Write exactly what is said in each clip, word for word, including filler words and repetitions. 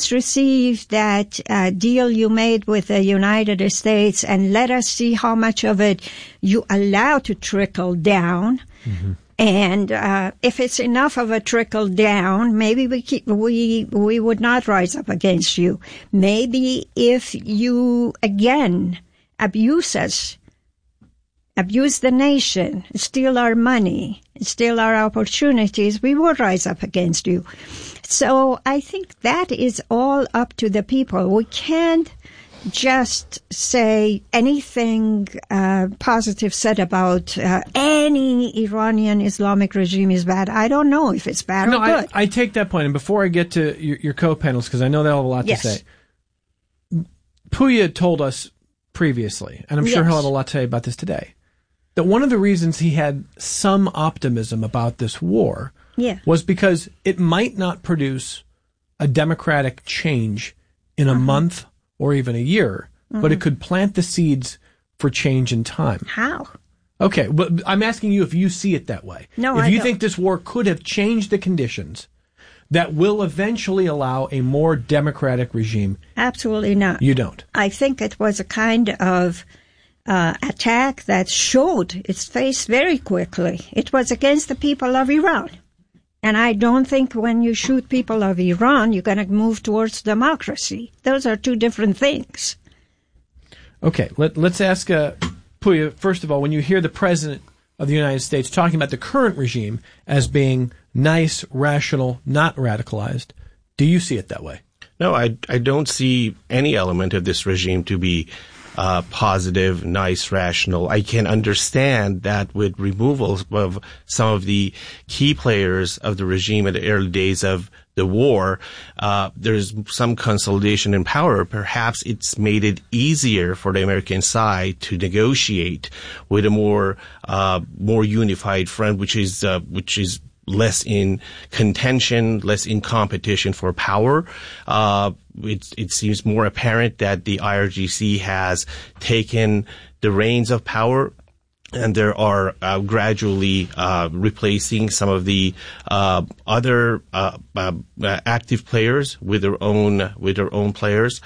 let's receive that uh, deal you made with the United States and let us see how much of it you allow to trickle down. Mm-hmm. And uh, if it's enough of a trickle down, maybe we keep, we we would not rise up against you. Maybe if you again abuse us, abuse the nation, steal our money, steal our opportunities, we will rise up against you. So I think that is all up to the people. We can't just say anything uh, positive said about uh, any Iranian Islamic regime is bad. I don't know if it's bad no, or good. I, I take that point. And before I get to your, your co-panelists, because I know they'll have a lot yes. to say, Pooya told us previously, and I'm sure yes. he'll have a lot to say about this today, that one of the reasons he had some optimism about this war yeah. was because it might not produce a democratic change in a uh-huh. month or even a year, mm-hmm. but it could plant the seeds for change in time. How? Okay, but I'm asking you if you see it that way. No, If I you don't. think this war could have changed the conditions that will eventually allow a more democratic regime. Absolutely not. You don't. I think it was a kind of uh, attack that showed its face very quickly. It was against the people of Iran. And I don't think when you shoot people of Iran, you're going to move towards democracy. Those are two different things. Okay, let, let's ask uh, Pooya, first of all, when you hear the President of the United States talking about the current regime as being nice, rational, not radicalized, do you see it that way? No, I, I don't see any element of this regime to be uh, positive, nice, rational. I can understand that with removal of some of the key players of the regime at the early days of the war, uh, there's some consolidation in power. Perhaps it's made it easier for the American side to negotiate with a more, uh, more unified front, which is, uh, which is less in contention, less in competition for power. Uh, it, it seems more apparent that the I R G C has taken the reins of power, and there are uh, gradually uh, replacing some of the uh, other uh, uh, active players with their own with their own players.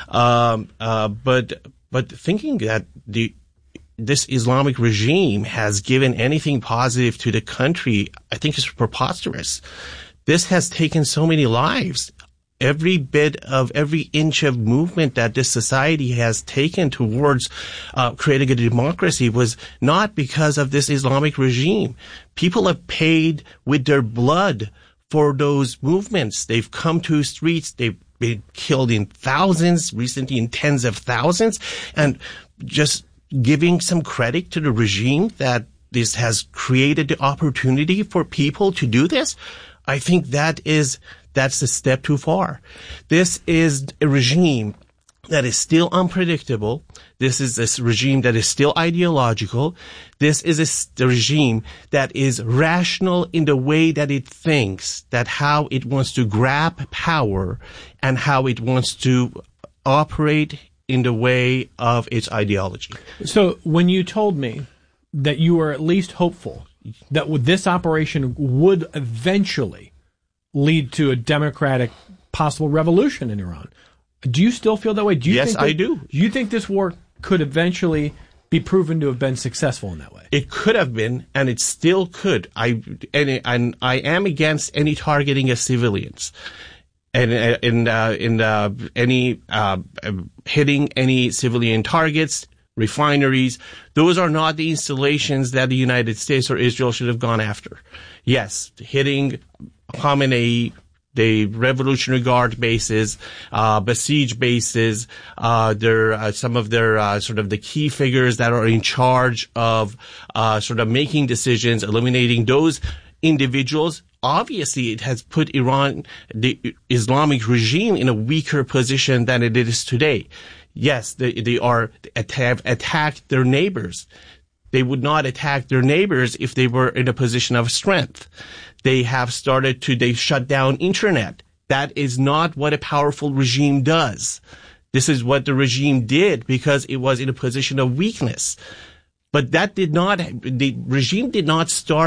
Um, uh, but but thinking that the this Islamic regime has given anything positive to the country, I think is preposterous. This has taken so many lives. Every bit of, every inch of movement that this society has taken towards uh, creating a democracy was not because of this Islamic regime. People have paid with their blood for those movements. They've come to streets. They've been killed in thousands, recently in tens of thousands, and just giving some credit to the regime that this has created the opportunity for people to do this, I think that is, that's a step too far. This is a regime that is still unpredictable. This is a regime that is still ideological. This is a, a regime that is rational in the way that it thinks, that how it wants to grab power and how it wants to operate in the way of its ideology. So when you told me that you were at least hopeful that with this operation would eventually lead to a democratic possible revolution in Iran, do you still feel that way? Do you yes, think that, I do. Do you think this war could eventually be proven to have been successful in that way? It could have been, and it still could. I and, and I am against any targeting of civilians. And in uh, in uh, any uh, hitting any civilian targets, refineries, those are not the installations that the United States or Israel should have gone after. Yes, hitting Khamenei, the Revolutionary Guard bases, uh, besieged bases, uh, their, uh, some of their, uh, sort of the key figures that are in charge of, uh, sort of making decisions, eliminating those individuals. Obviously, it has put Iran, the Islamic regime, in a weaker position than it is today. Yes, they, they are, have attacked their neighbors. They would not attack their neighbors if they were in a position of strength. They have started to, they shut down internet. That is not what a powerful regime does. This is what the regime did because it was in a position of weakness. But that did not, the regime did not start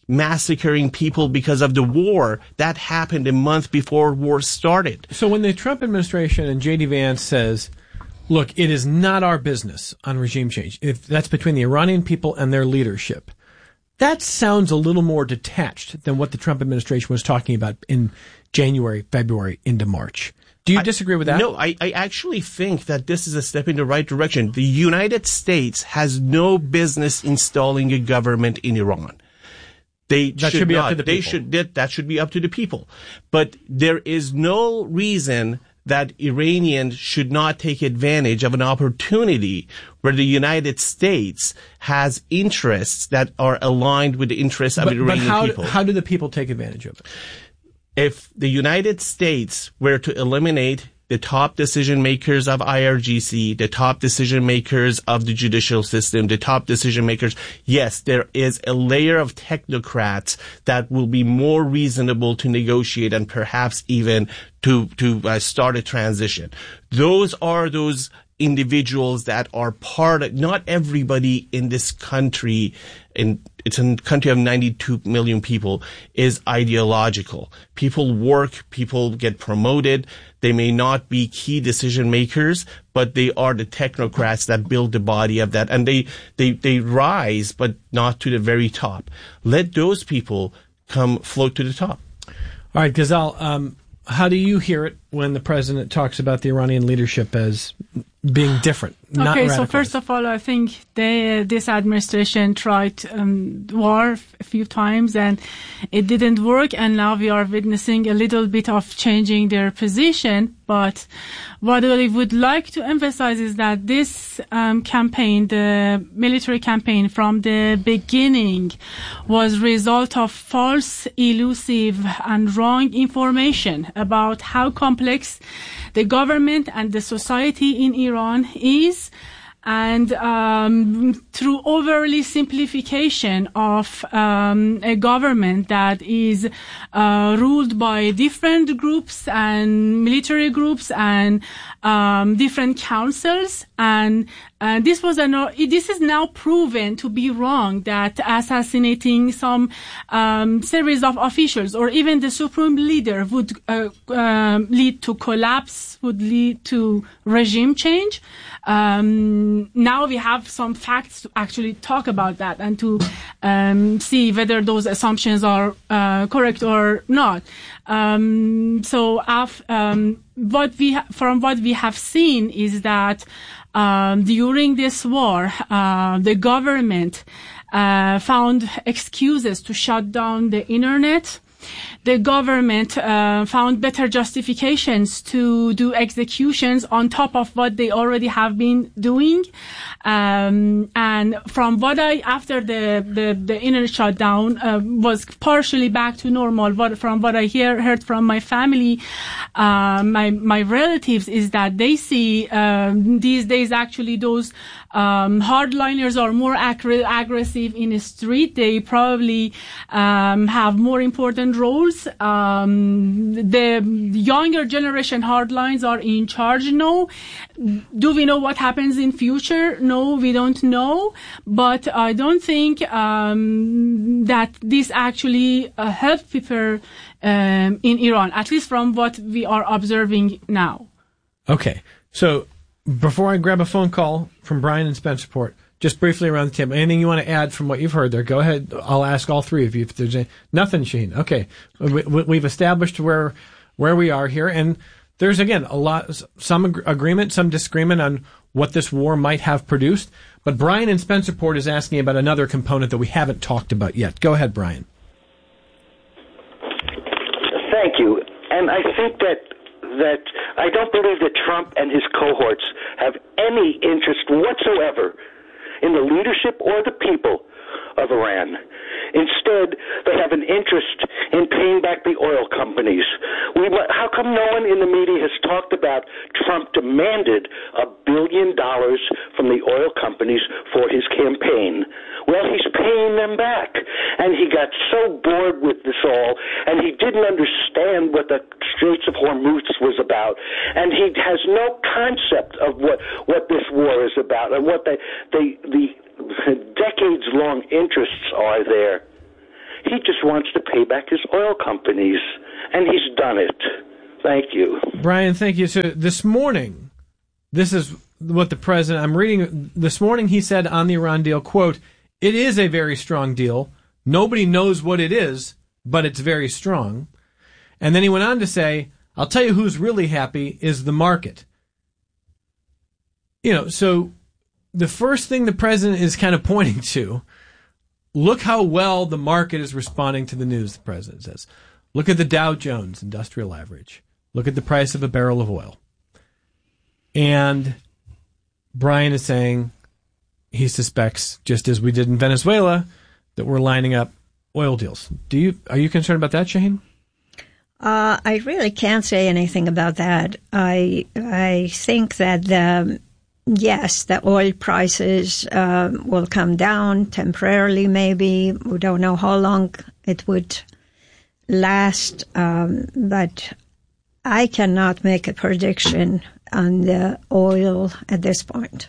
massacring people because of the war. That happened a month before war started. So when the Trump administration and J D Vance says, look, it is not our business on regime change, if that's between the Iranian people and their leadership, that sounds a little more detached than what the Trump administration was talking about in January, February, into March. Do you I, disagree with that? No, I, I actually think that this is a step in the right direction. The United States has no business installing a government in Iran. They that should, should be not. up to the they people. Should, that, that should be up to the people. But there is no reason that Iranians should not take advantage of an opportunity where the United States has interests that are aligned with the interests of but, the Iranian but how, people. how do the people take advantage of it? If the United States were to eliminate the top decision makers of I R G C, the top decision makers of the judicial system, the top decision makers, yes, there is a layer of technocrats that will be more reasonable to negotiate and perhaps even to, to uh, start a transition. Those are those individuals that are part of, not everybody in this country, in, it's a country of ninety-two million people, is ideological. People work, people get promoted. They may not be key decision makers, but they are the technocrats that build the body of that. And they, they, they rise, but not to the very top. Let those people come float to the top. All right, Ghazal, um, how do you hear it when the president talks about the Iranian leadership as being different, not okay, radicalized? So first of all, I think they, this administration tried um, war a few times and it didn't work, and now we are witnessing a little bit of changing their position. But what I would like to emphasize is that this um, campaign, the military campaign from the beginning, was result of false, elusive, and wrong information about how complex the government and the society in Iran is, and um, through overly simplification of um, a government that is uh, ruled by different groups and military groups and um, different councils, and uh, this was an this is now proven to be wrong, that assassinating some um, series of officials or even the supreme leader would uh, uh, lead to collapse, would lead to regime change. Um, now we have some facts to actually talk about that and to um, see whether those assumptions are uh, correct or not. Um, so, af- um, what we ha- from what we have seen is that um, during this war, uh, the government uh, found excuses to shut down the internet. The government uh, found better justifications to do executions on top of what they already have been doing. Um, and from what I, after the, the, the internet shutdown uh, was partially back to normal, what, from what I hear, heard from my family, uh, my, my relatives, is that they see um, these days actually those um, hardliners are more ag- aggressive in the street. They probably um, have more important roles. Um, the younger generation hardlines are in charge now. Do we know what happens in future? No, we don't know. But I don't think um, that this actually uh, helps people um, in Iran, at least from what we are observing now. Okay. So before I grab a phone call from Brian in Spencerport, just briefly around the table, anything you want to add from what you've heard there? Go ahead. I'll ask all three of you if there's any. Nothing, Shaheen. Okay. We, we've established where where we are here, and there's, again, a lot, some ag- agreement, some disagreement on what this war might have produced. But Brian in Spencerport is asking about another component that we haven't talked about yet. Go ahead, Brian. Thank you. And I think that that I don't believe that Trump and his cohorts have any interest whatsoever in the leadership or the people of Iran. Instead, they have an interest in paying back the oil companies. We, how come no one in the media has talked about Trump demanded a billion dollars from the oil companies for his campaign? Well, he's paying them back. And he got so bored with this all, and he didn't understand what the Straits of Hormuz was about. And he has no concept of what, what this war is about and what the, the, the decades-long interests are there. He just wants to pay back his oil companies, and he's done it. Thank you. Brian, thank you. So this morning, this is what the president, I'm reading, this morning he said on the Iran deal, quote, "It is a very strong deal. Nobody knows what it is, but it's very strong." And then he went on to say, "I'll tell you who's really happy is the market." You know, so the first thing the president is kind of pointing to, look how well the market is responding to the news, the president says. Look at the Dow Jones Industrial Average. Look at the price of a barrel of oil. And Brian is saying he suspects, just as we did in Venezuela, that we're lining up oil deals. Do you are you concerned about that, Shaheen? Uh, I really can't say anything about that. I I think that the yes, the oil prices uh, will come down temporarily. Maybe we don't know how long it would last, um, but I cannot make a prediction on the oil at this point.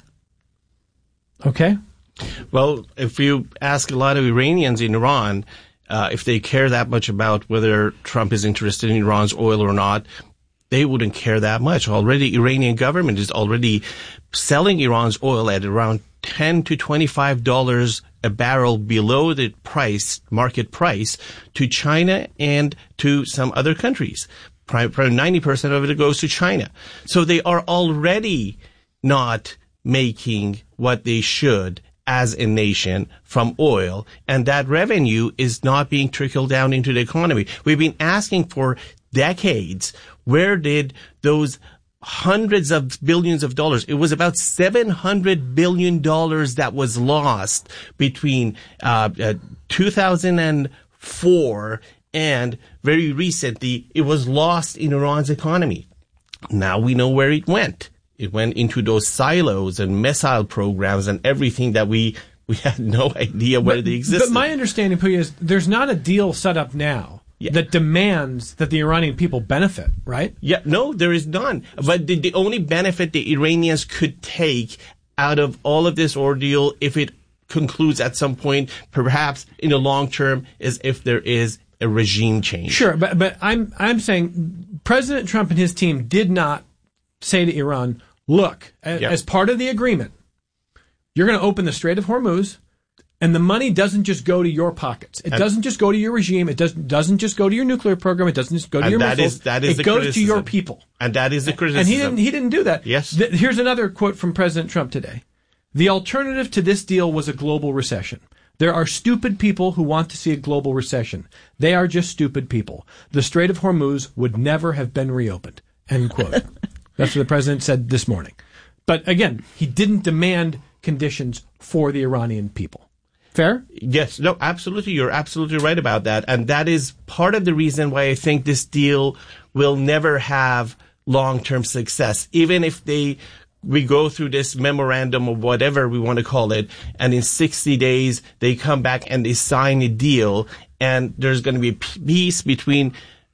Okay. Well, if you ask a lot of Iranians in Iran, uh, if they care that much about whether Trump is interested in Iran's oil or not, they wouldn't care that much. Already, Iranian government is already selling Iran's oil at around ten to twenty-five dollars a barrel below the price, market price, to China and to some other countries. Probably ninety percent of it goes to China. So they are already not making what they should as a nation from oil, and that revenue is not being trickled down into the economy. We've been asking for decades, where did those hundreds of billions of dollars, it was about seven hundred billion dollars that was lost between uh, uh, two thousand four and very recently, it was lost in Iran's economy. Now we know where it went. It went into those silos and missile programs and everything that we, we had no idea where but, they existed. But my understanding, Pooya, is there's not a deal set up now yeah. that demands that the Iranian people benefit, right? Yeah, no, there is none. But the, the only benefit the Iranians could take out of all of this ordeal, if it concludes at some point, perhaps in the long term, is if there is a regime change. Sure, but but I'm I'm saying President Trump and his team did not say to Iran, look, a, yep. as part of the agreement, you're going to open the Strait of Hormuz, and the money doesn't just go to your pockets. It and doesn't just go to your regime. It doesn't doesn't just go to your nuclear program. It doesn't just go to your that missiles. Is, that is it the goes criticism. to your people. And that is the criticism. And he didn't he didn't do that. Yes. Th- here's another quote from President Trump today. The alternative to this deal was a global recession. There are stupid people who want to see a global recession. They are just stupid people. The Strait of Hormuz would never have been reopened. End quote. That's what the president said this morning. But again, he didn't demand conditions for the Iranian people. Fair? Yes. No, absolutely. You're absolutely right about that. And that is part of the reason why I think this deal will never have long-term success. Even if they we go through this memorandum or whatever we want to call it, and in sixty days they come back and they sign a deal, and there's going to be peace between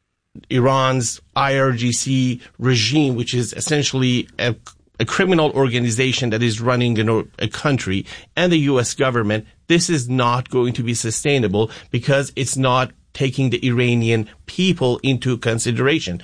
Iran's I R G C regime, which is essentially a, a criminal organization that is running a, a country, and the U S government. This is not going to be sustainable because it's not taking the Iranian people into consideration.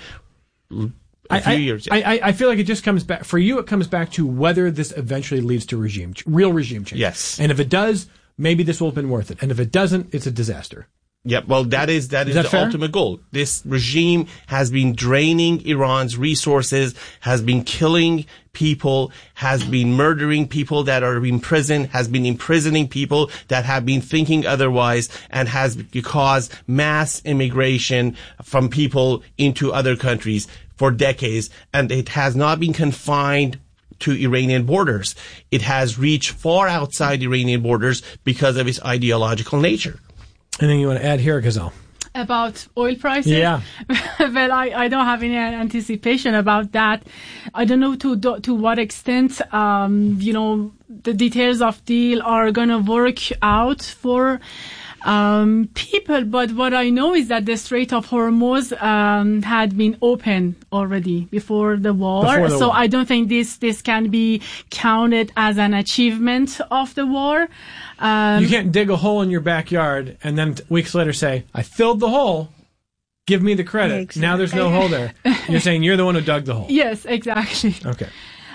A few I, years. I, I, I feel like it just comes back, for you, it comes back to whether this eventually leads to regime, real regime change. Yes. And if it does, maybe this will have been worth it. And if it doesn't, it's a disaster. Yeah, well, that is, that is, is that the fair? ultimate goal. This regime has been draining Iran's resources, has been killing people, has been murdering people that are in prison, has been imprisoning people that have been thinking otherwise, and has caused mass immigration from people into other countries for decades. And it has not been confined to Iranian borders. It has reached far outside Iranian borders because of its ideological nature. Anything you want to add here, Ghazal? About oil prices? Yeah. Well, I, I don't have any anticipation about that. I don't know to to what extent, um, you know, the details of deal are going to work out for um, people. But what I know is that the Strait of Hormuz um, had been open already before the war. Before the so war. I don't think this this can be counted as an achievement of the war. Um, You can't dig a hole in your backyard and then t- weeks later say, I filled the hole. Give me the credit. Exactly. Now there's no hole there. You're saying you're the one who dug the hole. yes, exactly. Okay. Okay.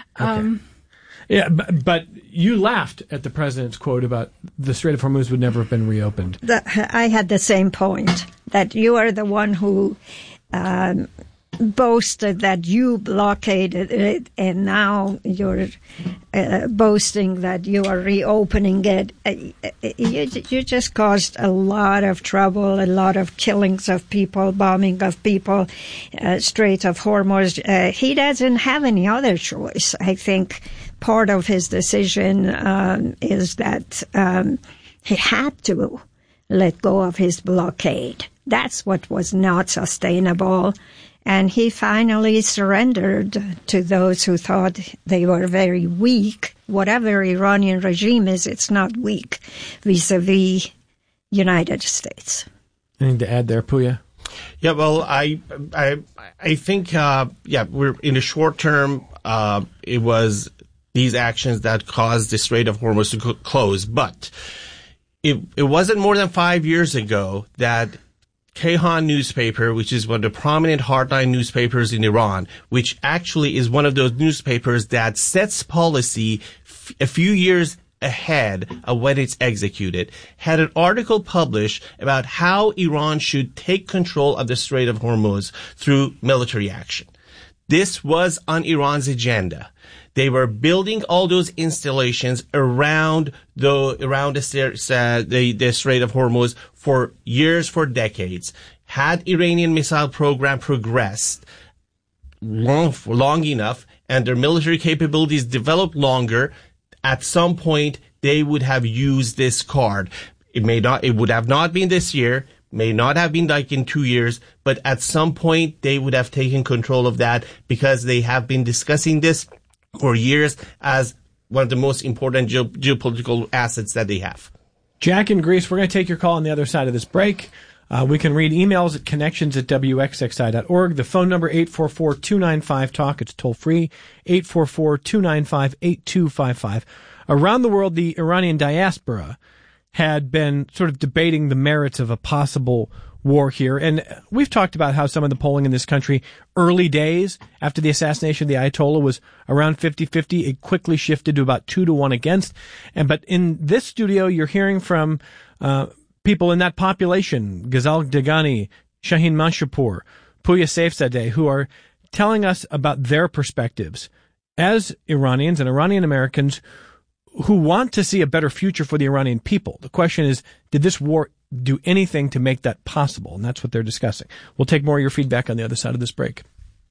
Um, yeah, but, but you laughed at the president's quote about the Strait of Hormuz would never have been reopened. The, I had the same point, that you are the one who um, boasted that you blockaded it, and now you're uh, boasting that you are reopening it. Uh, you, you just caused a lot of trouble, a lot of killings of people, bombing of people, uh, Strait of Hormuz. Uh, he doesn't have any other choice. I think part of his decision um, is that um, he had to let go of his blockade. That's what was not sustainable. And he finally surrendered to those who thought they were very weak. Whatever Iranian regime is, it's not weak vis-a-vis United States. Anything to add there, Puya? Yeah, well, I I I think uh, yeah, we're in the short term. Uh, it was these actions that caused the Strait of Hormuz to c- close, but it it wasn't more than five years ago that Kayhan newspaper, which is one of the prominent hardline newspapers in Iran, which actually is one of those newspapers that sets policy f- a few years ahead of when it's executed, had an article published about how Iran should take control of the Strait of Hormuz through military action. This was on Iran's agenda. They were building all those installations around the around the, uh, the, the Strait of Hormuz for years, for decades. Had Iranian missile program progressed long, long enough and their military capabilities developed longer, at some point they would have used this card. It may not, it would have not been this year, may not have been like in two years, but at some point they would have taken control of that because they have been discussing this for years as one of the most important geo- geopolitical assets that they have. Jack in Greece, we're going to take your call on the other side of this break. Uh, we can read emails at connections at w x x i dot org. The phone number, eight four four, two nine five, talk. It's toll free, eight four four, two nine five, eight two five five. Around the world, the Iranian diaspora had been sort of debating the merits of a possible war here. And we've talked about how some of the polling in this country, early days after the assassination of the Ayatollah, was around fifty-fifty. It quickly shifted to about two to one against. And but in this studio, you're hearing from uh, people in that population, Ghazal Degani, Shaheen Manshapur, Puya Saifzadeh, who are telling us about their perspectives as Iranians and Iranian Americans who want to see a better future for the Iranian people. The question is, did this war do anything to make that possible? And that's what they're discussing. We'll take more of your feedback on the other side of this break.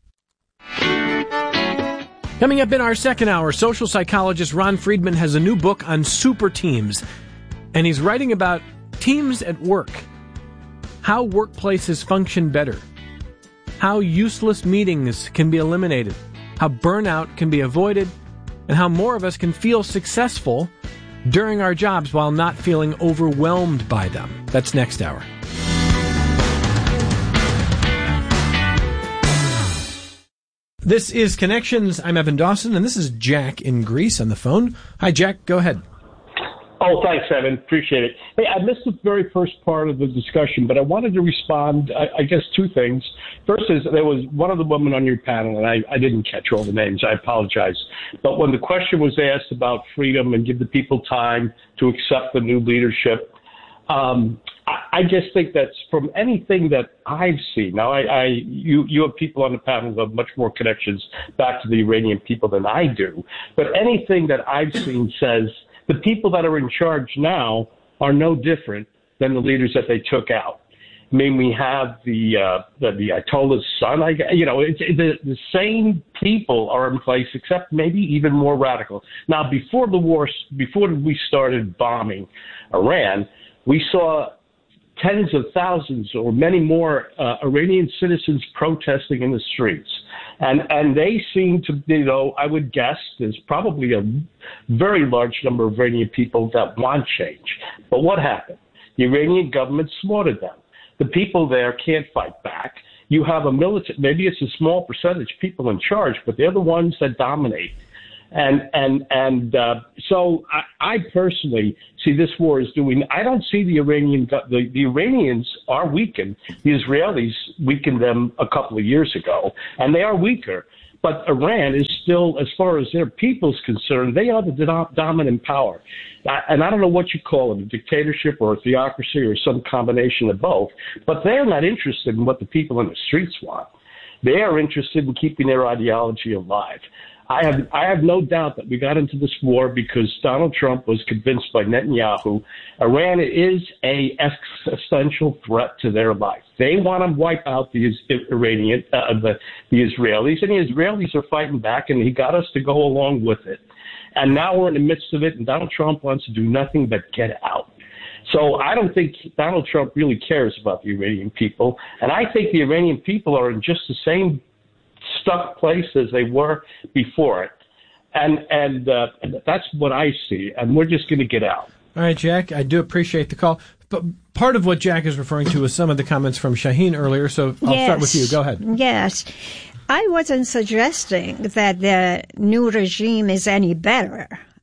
Coming up in our second hour, social psychologist Ron Friedman has a new book on super teams, and he's writing about teams at work, how workplaces function better, how useless meetings can be eliminated, how burnout can be avoided, and how more of us can feel successful during our jobs while not feeling overwhelmed by them. That's next hour. This is Connections. I'm Evan Dawson, and this is Jack in Greece on the phone. Hi, Jack. Go ahead. Oh, thanks, Evan. Appreciate it. Hey, I missed the very first part of the discussion, but I wanted to respond, I, I guess, two things. First is there was one of the women on your panel, and I, I didn't catch all the names. I apologize. But when the question was asked about freedom and give the people time to accept the new leadership, um, I, I just think that's from anything that I've seen. Now, I, I you, you have people on the panel who have much more connections back to the Iranian people than I do. But anything that I've seen says the people that are in charge now are no different than the leaders that they took out. I mean, we have the uh, the, the Ayatollah's son. I, you know, it's, the, the same people are in place, except maybe even more radical. Now, before the war, before we started bombing Iran, we saw tens of thousands or many more uh, Iranian citizens protesting in the streets. And and they seem to, you know, I would guess there's probably a very large number of Iranian people that want change. But what happened? The Iranian government slaughtered them. The people there can't fight back. You have a military, maybe it's a small percentage of people in charge, but they're the ones that dominate. And and and uh, so I, I personally see this war as doing. I don't see the Iranian the, the Iranians are weakened. The Israelis weakened them a couple of years ago, and they are weaker. But Iran is still, as far as their people's concerned, they are the do- dominant power. And I don't know what you call it, a dictatorship or a theocracy or some combination of both. But they're not interested in what the people in the streets want. They are interested in keeping their ideology alive. I have I have no doubt that we got into this war because Donald Trump was convinced by Netanyahu Iran is a existential threat to their life. They want to wipe out the Iranian uh, the the Israelis, and the Israelis are fighting back, and he got us to go along with it. And now we're in the midst of it, and Donald Trump wants to do nothing but get out. So I don't think Donald Trump really cares about the Iranian people, and I think the Iranian people are in just the same stuck place as they were before it. And and uh, that's what I see, and we're just going to get out. All right, Jack, I do appreciate the call. But part of what Jack is referring to is some of the comments from Shaheen earlier, so I'll yes. start with you. Go ahead. Yes. I wasn't suggesting that the new regime is any better.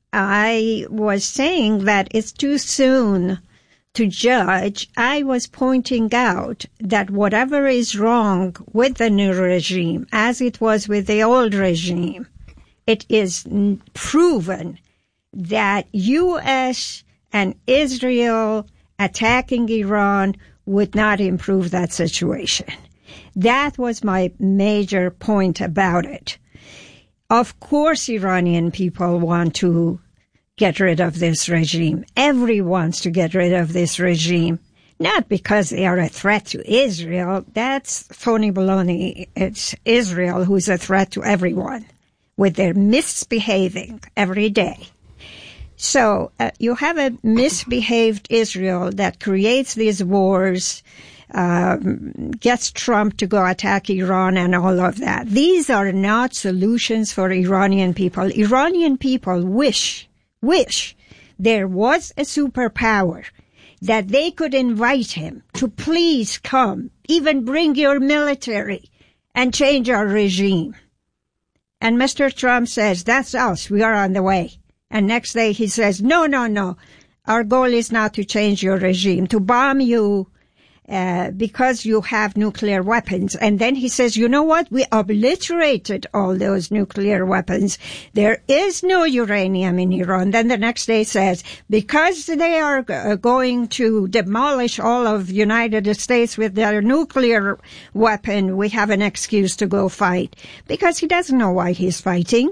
I was saying that it's too soon to judge. I was pointing out that whatever is wrong with the new regime, as it was with the old regime, it is proven that U S and Israel attacking Iran would not improve that situation. That was my major point about it. Of course, Iranian people want to get rid of this regime. Everyone wants to get rid of this regime. Not because they are a threat to Israel. That's phony baloney. It's Israel who's a threat to everyone with their misbehaving every day. So uh, you have a misbehaved Israel that creates these wars, um, gets Trump to go attack Iran and all of that. These are not solutions for Iranian people. Iranian people wish wish there was a superpower that they could invite him to please come, even bring your military and change our regime. And Mister Trump says, that's us, we are on the way. And next day he says, no, no, no, our goal is not to change your regime, to bomb you uh, because you have nuclear weapons. And then he says, you know what? We obliterated all those nuclear weapons. There is no uranium in Iran. Then the next day says, because they are uh, going to demolish all of the United States with their nuclear weapon, we have an excuse to go fight. Because he doesn't know why he's fighting.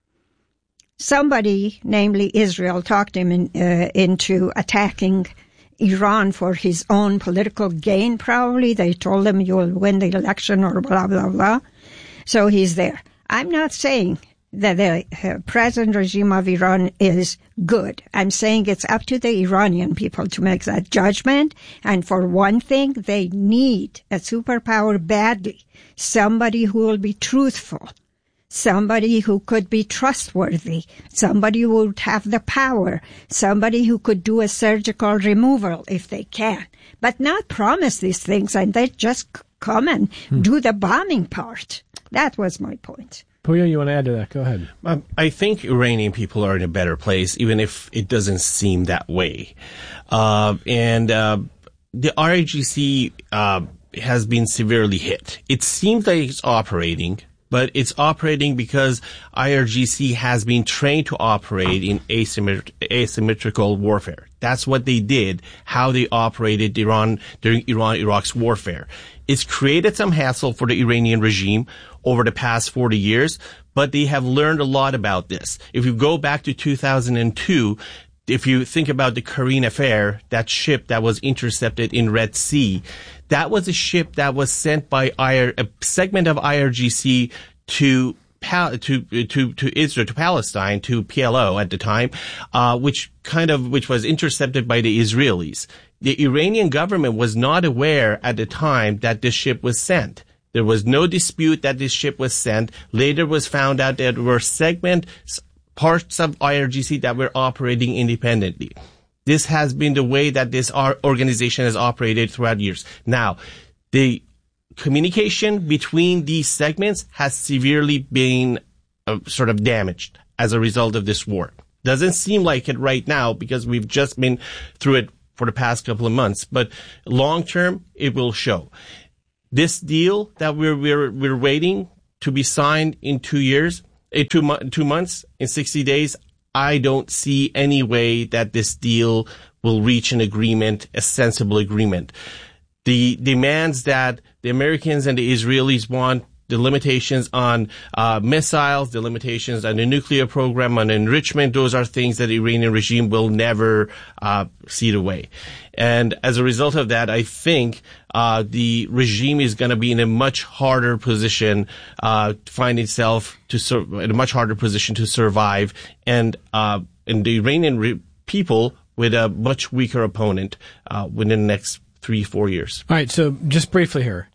Somebody, namely Israel, talked him in, uh, into attacking Iran for his own political gain, probably. They told him you'll win the election or blah, blah, blah. So he's there. I'm not saying that the uh, present regime of Iran is good. I'm saying it's up to the Iranian people to make that judgment. And for one thing, they need a superpower badly. Somebody who will be truthful. Somebody who could be trustworthy, somebody who would have the power, somebody who could do a surgical removal if they can, but not promise these things and they just come and hmm. do the bombing part. That was my point. Puya, you want to add to that? Go ahead. Um, I think Iranian people are in a better place, even if it doesn't seem that way. Uh, and uh, the R I G C uh, has been severely hit. It seems like it's operating, but it's operating because I R G C has been trained to operate in asymmet- asymmetrical warfare. That's what they did, how they operated Iran during Iran-Iraq's warfare. It's created some hassle for the Iranian regime over the past forty years, but they have learned a lot about this. If you go back to two thousand two, if you think about the Karine affair, that ship that was intercepted in Red Sea, that was a ship that was sent by I R, a segment of I R G C to to to to Israel, to Palestine, to P L O at the time, uh, which kind of which was intercepted by the Israelis. The Iranian government was not aware at the time that this ship was sent. There was no dispute that this ship was sent. Later was found out that there were segments, parts of I R G C that were operating independently. This has been the way that this organization has operated throughout years. Now, the communication between these segments has severely been uh, sort of damaged as a result of this war. Doesn't seem like it right now because we've just been through it for the past couple of months, but long term, it will show. This deal that we're, we're, we're waiting to be signed in two years, in two, mo- two months, in sixty days, I don't see any way that this deal will reach an agreement, a sensible agreement. The demands that the Americans and the Israelis want, the limitations on uh, missiles, the limitations on the nuclear program, on enrichment, those are things that the Iranian regime will never uh, cede away. And as a result of that, I think uh, the regime is going to be in a much harder position uh, to find itself to sur- in a much harder position to survive, and uh, and the Iranian re- people with a much weaker opponent uh, within the next three, four years. All right. So just briefly here.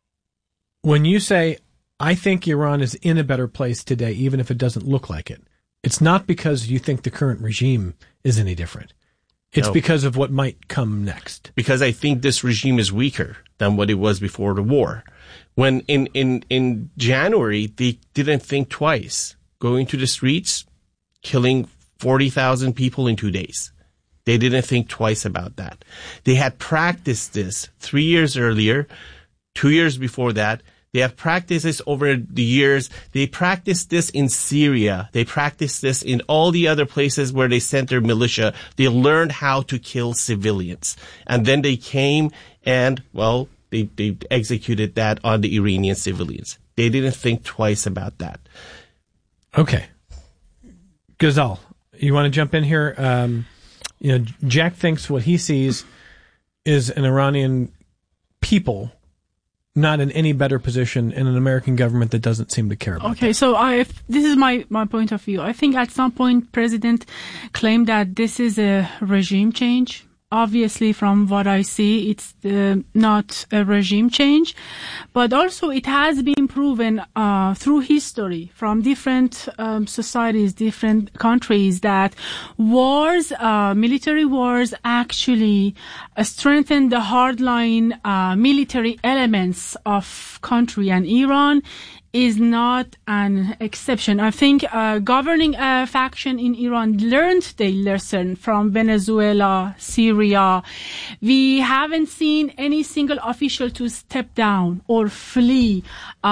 When you say, I think Iran is in a better place today, even if it doesn't look like it, it's not because you think the current regime is any different. It's no. because of what might come next. Because I think this regime is weaker than what it was before the war. When in, in, in January, they didn't think twice. Going to the streets, killing forty thousand people in two days. They didn't think twice about that. They had practiced this three years earlier. Two years before that, they have practiced this over the years. They practiced this in Syria. They practiced this in all the other places where they sent their militia. They learned how to kill civilians. And then they came and, well, they, they executed that on the Iranian civilians. They didn't think twice about that. Okay. Ghazal, you want to jump in here? Um, you know, Jack thinks what he sees is an Iranian people not in any better position in an American government that doesn't seem to care about Okay, that. so I, if, this is my, my point of view. I think at some point President claimed that this is a regime change. Obviously, from what I see, it's uh, not a regime change, but also it has been proven uh, through history from different um, societies, different countries, that wars, uh, military wars, actually uh, strengthen the hardline uh, military elements of country, and Iran is not an exception. I think uh, governing a faction in Iran learned their lesson from Venezuela, Syria. We haven't seen any single official to step down or flee,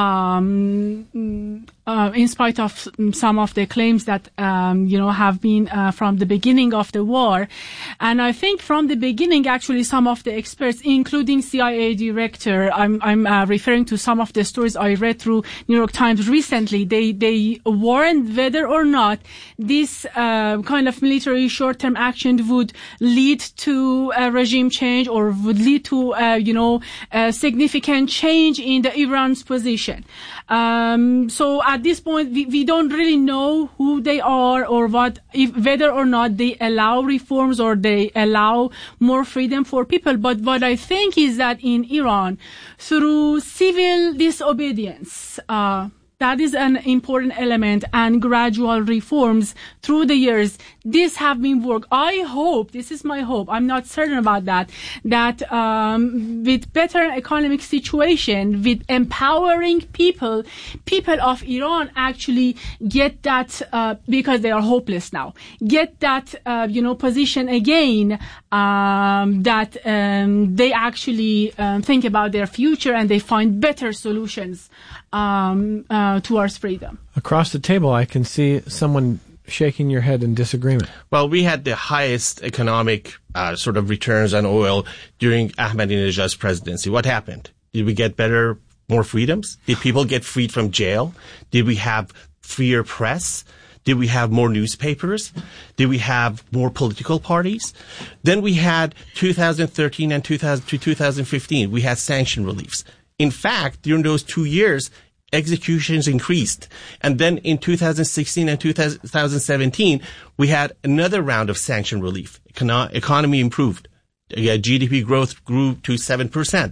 um, uh, in spite of some of the claims that, um, you know, have been uh, from the beginning of the war. And I think from the beginning, actually, some of the experts, including C I A director, I'm, I'm uh, referring to some of the stories I read through New York Times recently, they, they warned whether or not this uh, kind of military short-term action would lead to a regime change or would lead to, uh, you know, a significant change in the Iran's position. Um, so at this point, we, we don't really know who they are or what, if, whether or not they allow reforms or they allow more freedom for people. But what I think is that in Iran, through civil disobedience, uh, that is an important element, and gradual reforms through the years. This have been work. I hope, this is my hope, I'm not certain about that, that um, with better economic situation, with empowering people, people of Iran actually get that, uh, because they are hopeless now, get that, uh, you know, position again, um, that um, they actually um, think about their future and they find better solutions um, uh, towards freedom. Across the table, I can see someone shaking your head in disagreement. Well, we had the highest economic uh, sort of returns on oil during Ahmadinejad's presidency. What happened? Did we get better, more freedoms? Did people get freed from jail? Did we have freer press? Did we have more newspapers? Did we have more political parties? Then we had two thousand thirteen and two thousand to two thousand fifteen. We had sanction reliefs. In fact, during those two years, executions increased. And then in two thousand sixteen and two thousand seventeen, we had another round of sanction relief. Econo- economy improved. Uh, G D P growth grew to seven percent.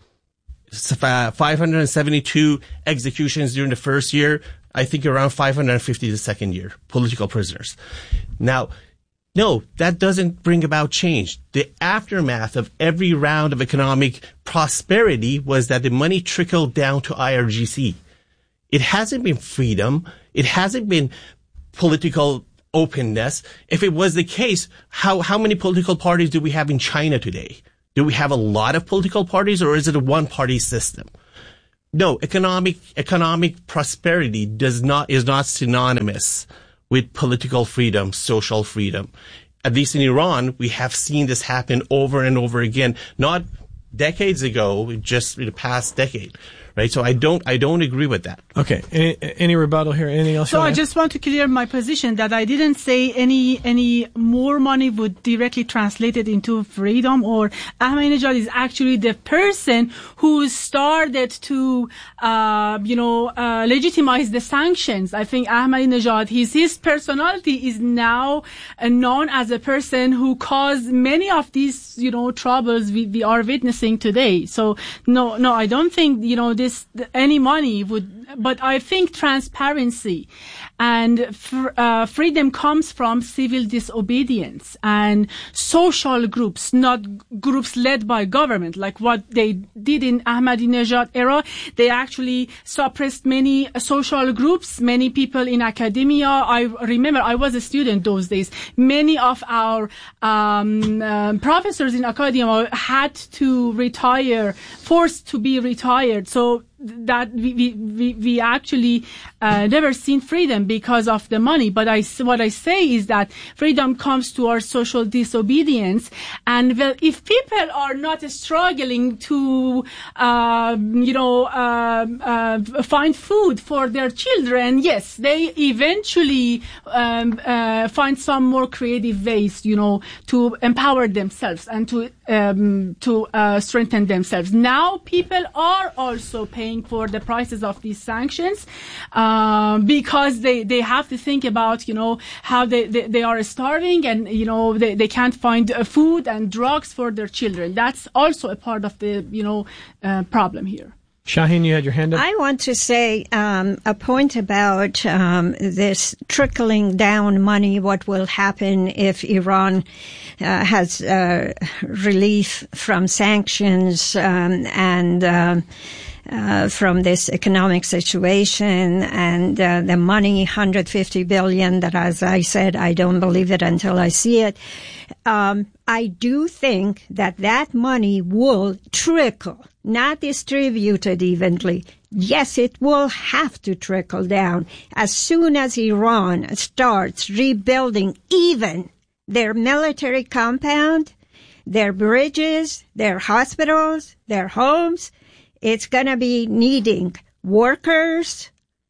five hundred seventy-two executions during the first year. I think around five hundred fifty the second year. Political prisoners. Now, No, that doesn't bring about change. The aftermath of every round of economic prosperity was that the money trickled down to I R G C. It hasn't been freedom. It hasn't been political openness. If it was the case, how, how many political parties do we have in China today? Do we have a lot of political parties, or is it a one-party system? No, economic, economic prosperity does not, is not synonymous with political freedom, social freedom. At least in Iran, we have seen this happen over and over again, not decades ago, just in the past decade. Right, so I don't, I don't agree with that. Okay, any, any rebuttal here? Anything else? So I just want to clear my position that I didn't say any any more money would directly translate it into freedom. Or Ahmadinejad is actually the person who started to, uh, you know, uh, legitimize the sanctions. I think Ahmadinejad, his his personality is now uh, known as a person who caused many of these, you know, troubles we, we are witnessing today. So no, no, I don't think, you know, this any money would, but I think transparency and fr- uh, freedom comes from civil disobedience and social groups, not groups led by government, like what they did in Ahmadinejad era. They actually suppressed many social groups, many people in academia. I remember I was a student those days. Many of our um, uh, professors in academia had to retire, forced to be retired. So that we we we actually uh, never seen freedom because of the money. But I what I say is that freedom comes to our social disobedience, and well, if people are not struggling to uh, you know uh, uh, find food for their children, yes, they eventually um, uh, find some more creative ways, you know, to empower themselves and to um, to uh, strengthen themselves. Now people are also paying for the prices of these sanctions, um, because they, they have to think about, you know, how they, they, they are starving and, you know, they, they can't find uh, food and drugs for their children. That's also a part of the, you know, uh, problem here. Shaheen, you had your hand up? I want to say um, a point about um, this trickling down money, what will happen if Iran uh, has uh, relief from sanctions um, and um, uh, from this economic situation and uh, the money, one hundred fifty billion dollars, that, as I said, I don't believe it until I see it. Um, I do think that that money will trickle, not distributed evenly. Yes, it will have to trickle down as soon as Iran starts rebuilding even their military compound, their bridges, their hospitals, their homes. It's going to be needing workers,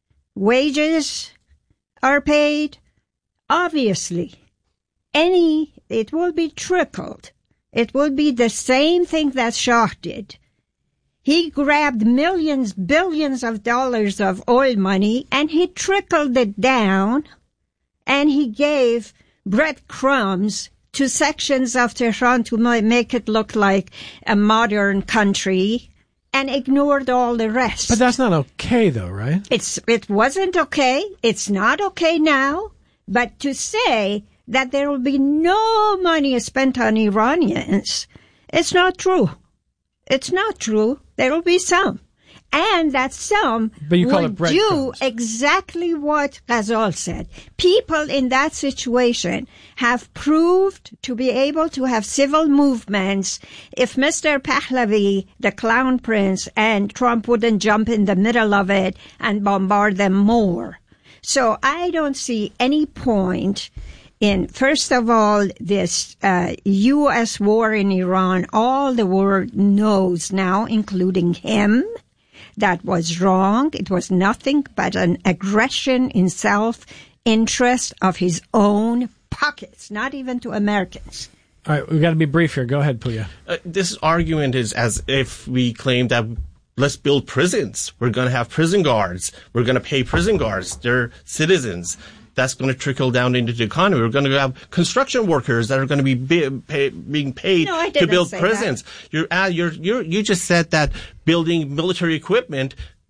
wages are paid. Obviously, any, it will be trickled. It will be the same thing that Shah did. He grabbed millions, billions of dollars of oil money and he trickled it down and he gave breadcrumbs to sections of Tehran to make it look like a modern country and ignored all the rest. But that's not okay though, right? It's, it wasn't okay. It's not okay now. But to say that there will be no money spent on Iranians, it's not true. It's not true. There will be some. And that some but you call will it bread do crumbs. exactly what Ghazal said. People in that situation have proved to be able to have civil movements if Mister Pahlavi, the clown prince, and Trump wouldn't jump in the middle of it and bombard them more. So I don't see any point in, first of all, this uh, U S war in Iran. All the world knows now, including him, that was wrong. It was nothing but an aggression in self-interest of his own pockets, not even to Americans. All right, we've got to be brief here. Go ahead, Puya. Uh, this argument is as if we claim that let's build prisons. We're going to have prison guards. We're going to pay prison guards. They're citizens. That's going to trickle down into the economy. We're going to have construction workers that are going to be, be pay, being paid no, to build prisons. You're, uh, you're, you're, you just said that building military equipment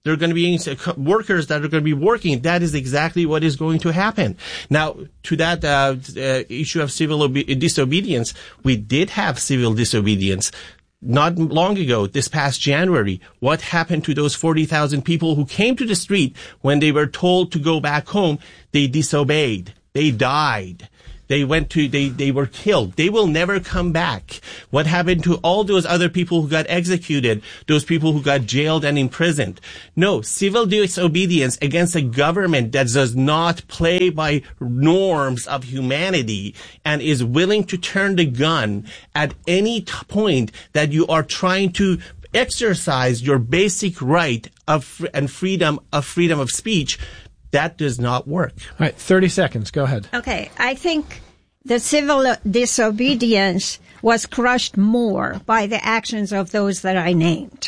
There are going to be workers that are going to be working. That is exactly what is going to happen. Now, to that uh, uh, issue of civil obe- disobedience, we did have civil disobedience not long ago, this past January. What happened to those forty thousand people who came to the street when they were told to go back home? They disobeyed. They died. They went to, they, they were killed. They will never come back. What happened to all those other people who got executed, those people who got jailed and imprisoned? No, civil disobedience against a government that does not play by norms of humanity and is willing to turn the gun at any t- point that you are trying to exercise your basic right of and freedom of freedom of speech. That does not work. All right, thirty seconds. Go ahead. Okay, I think the civil disobedience was crushed more by the actions of those that I named.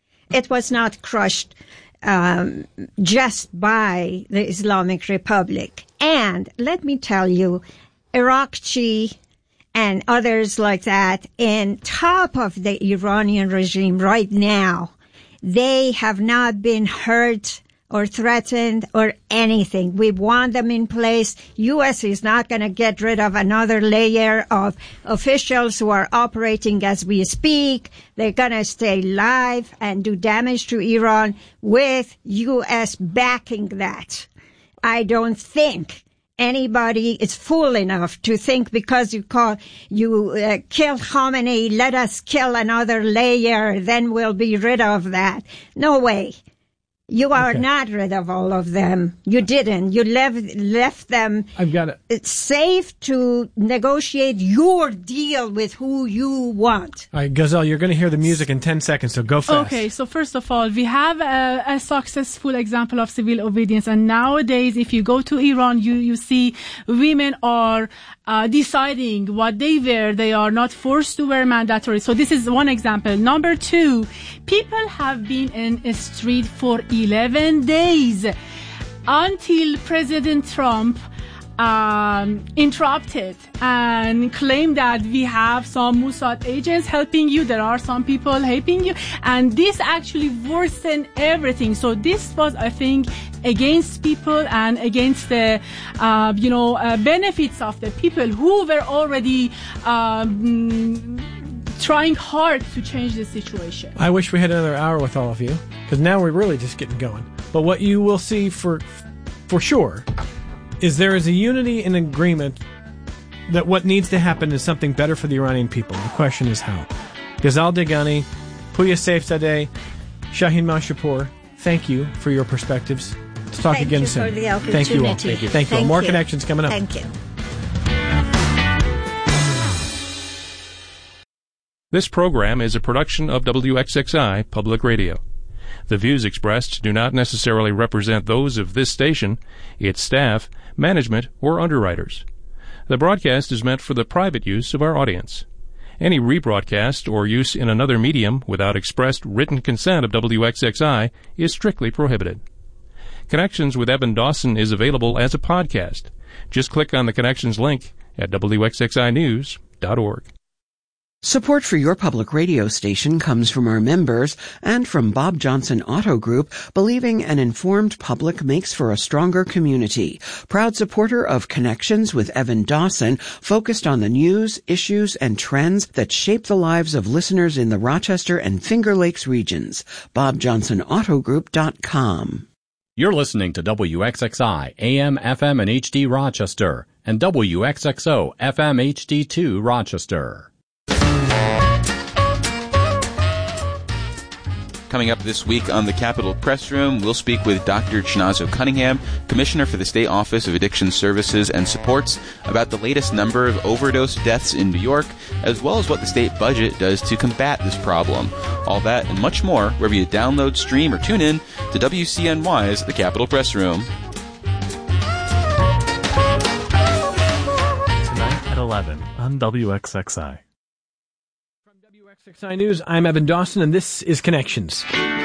It was not crushed um, just by the Islamic Republic. And let me tell you, Irakchi and others like that, in top of the Iranian regime right now, they have not been hurt or threatened or anything. We want them in place. U S is not going to get rid of another layer of officials who are operating as we speak. They're going to stay live and do damage to Iran with U S backing that. I don't think anybody is fool enough to think because you call, you uh, kill Khamenei, let us kill another layer, then we'll be rid of that. No way. You are okay. Not rid of all of them. You didn't. You left left them I've got it. It's safe to negotiate your deal with who you want. All right, Ghazal, you're going to hear the music in ten seconds, so go fast. Okay, so first of all, we have a, a successful example of civil obedience. And nowadays, if you go to Iran, you, you see women are uh, deciding what they wear. They are not forced to wear mandatory. So this is one example. Number two, people have been in a street for eleven days until President Trump um, interrupted and claimed that we have some Mossad agents helping you. There are some people helping you. And this actually worsened everything. So this was, I think, against people and against the, uh, you know, uh, benefits of the people who were already um, trying hard to change the situation. I wish we had another hour with all of you, because now we're really just getting going. But what you will see for for sure is there is a unity and agreement that what needs to happen is something better for the Iranian people. The question is how. Ghazal Degani, Pooya Saifzadeh, Shaheen Mashpour, thank you for your perspectives. Let's talk Thank again you soon. For the opportunity. Thank you all. Thank you. Thank you all. More you. Connections coming up. Thank you. This program is a production of W X X I Public Radio. The views expressed do not necessarily represent those of this station, its staff, management, or underwriters. The broadcast is meant for the private use of our audience. Any rebroadcast or use in another medium without expressed written consent of W X X I is strictly prohibited. Connections with Evan Dawson is available as a podcast. Just click on the Connections link at W X X I news dot org. Support for your public radio station comes from our members and from Bob Johnson Auto Group, believing an informed public makes for a stronger community. Proud supporter of Connections with Evan Dawson, focused on the news, issues, and trends that shape the lives of listeners in the Rochester and Finger Lakes regions. bob johnson auto group dot com. You're listening to W X X I, A M, F M, and H D Rochester, and W X X O, F M, H D two Rochester. Coming up this week on the Capitol Press Room, we'll speak with Doctor Chinazo Cunningham, Commissioner for the State Office of Addiction Services and Supports, about the latest number of overdose deaths in New York, as well as what the state budget does to combat this problem. All that and much more wherever you download, stream, or tune in to W C N Y's The Capitol Press Room. Tonight at eleven on W X X I. W X X I News, I'm Evan Dawson, and this is Connections.